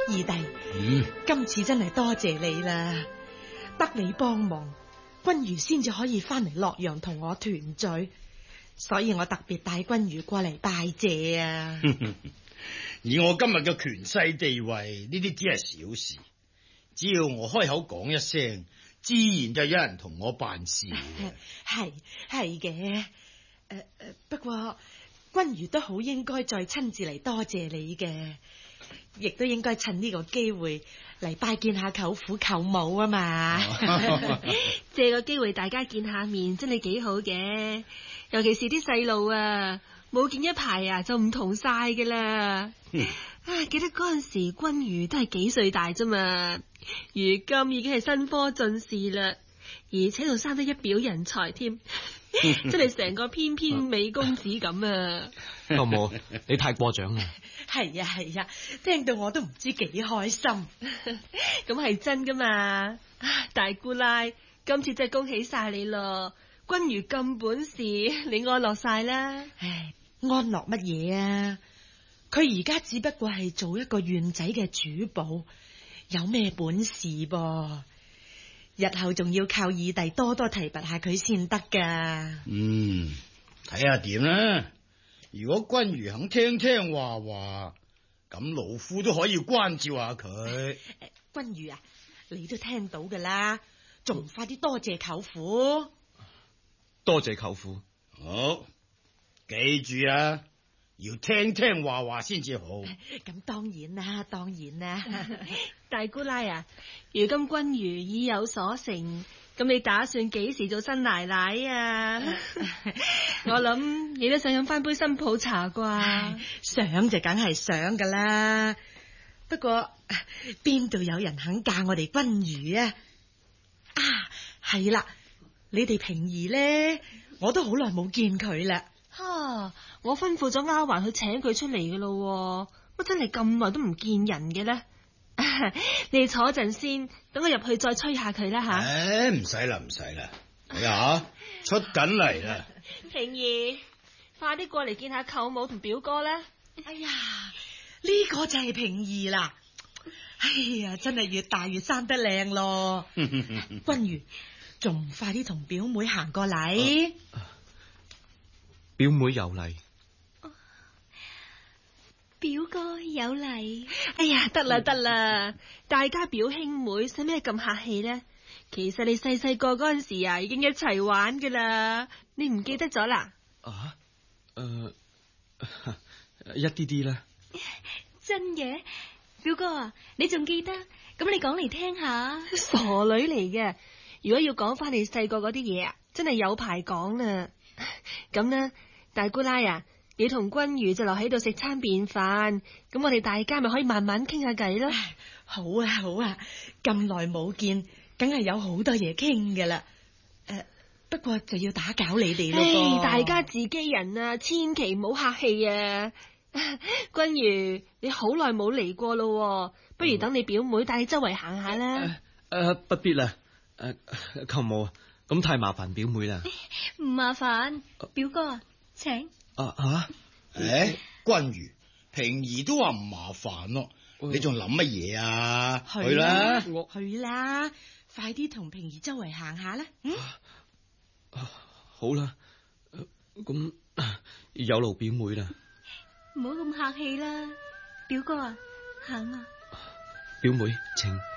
二弟，今次真係多謝你啦，得你幫忙，君如先至可以翻嚟洛陽同我團聚，所以我特別帶君如過嚟拜謝啊。 以我今日嘅權勢地位，呢啲只係小事，只要我開口講一聲，自然就有人同我辦事。 係嘅，不過君如都好應該再親自嚟多謝你嘅，亦都應該趁呢個機會嚟拜見下舅父舅母啊嘛。 借個機會大家見下面，真係幾好嘅。尤其是啲細路啊，冇見一排啊，就唔同晒噶啦。記得嗰陣時君如都係幾歲大啫嘛，如今已經係新科進士啦，而且仲生得一表人才添，真係成個翩翩美公子咁啊！ 舅母，你太過獎啦。 係啊，聽到我都唔知幾開心。 咁係真噶嘛？大姑奶，今次真係恭喜晒你咯！君如咁本事，你安樂晒啦。 唉，安樂乜嘢啊？佢而家只不過係做一個縣仔嘅主簿，有咩本事噃？日後仲要靠二弟多多提拔下佢先得噶。 睇下點啦。如果君如肯聽話，咁老夫都可以關照下佢。 君如啊，你都聽到噶啦，仲唔快啲多謝舅父？ 多謝舅父。 好，記住啊，要聽話先至好。 咁當然啦。 大姑奶啊，如今君如已有所成，咁你打算幾時做新奶奶啊？我諗你都想飲翻杯新抱茶啩？ 想就梗係想噶啦，不過邊度有人肯嫁我哋君如啊？係啦，你哋平兒咧，我都好耐冇見佢啦。 我吩咐咗丫鬟去請佢出嚟嘅咯，乜真係咁耐都唔見人嘅咧？你哋坐陣先，等我入去再催下佢啦吓。 唔使啦，睇下出緊嚟啦。 平兒，快啲過嚟見下舅母同表哥啦。 哎呀，呢個就係平兒啦。哎呀，真係越大越生得靚咯。君如，仲唔快啲同表妹行過嚟？ 表妹有禮。 表哥有禮。 哎呀，得啦，大家表兄妹使咩咁客氣呢？其實你細個嗰陣時啊，已經一齊玩噶啦，你唔記得咗啦？ 一啲啲啦。 真嘅，表哥啊，你仲記得？咁你講嚟聽下。 傻女嚟嘅，如果要講翻你細個嗰啲嘢啊，真係有排講啦。咁呢，大姑奶啊，你同君如就留喺度食餐便飯，咁我哋大家咪可以慢慢傾下偈咯。 好啊，咁耐冇見，梗係有好多嘢傾噶啦。不過就要打攪你哋咯。 大家自己人啊，千祈唔好客氣啊。君如，你好耐冇嚟過咯，不如等你表妹帶你周圍行下啦。 不必啦。舅母，咁太麻煩表妹啦。 唔麻煩，表哥啊，請。 君如，平兒都話唔麻煩咯，你仲諗乜嘢啊？ 去啦，快啲同平兒周圍行下啦。 好啦，咁有勞表妹啦。 唔好咁客氣啦，表哥啊，行啊。 表妹，請。